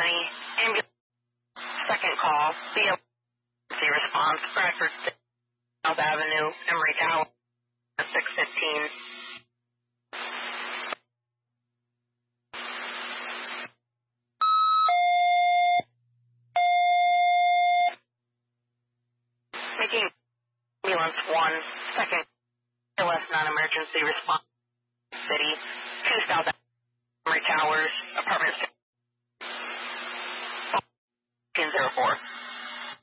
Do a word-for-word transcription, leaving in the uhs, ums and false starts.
County. Ambulance, second call, B L C response, Bradford South Avenue, Emory Tower, six fifteen. Making ambulance one, second A L S non-emergency response, City, two South Emory Towers, apartment fifteen oh four.